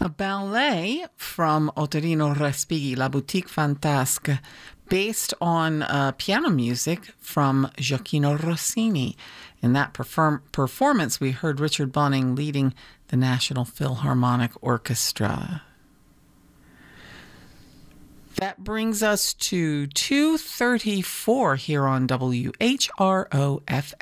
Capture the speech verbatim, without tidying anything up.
A ballet from Ottorino Respighi, La Boutique Fantasque, based on uh, piano music from Gioacchino Rossini. In that perform- performance, we heard Richard Bunning leading the National Philharmonic Orchestra. That brings us to two thirty-four here on W H R O F M.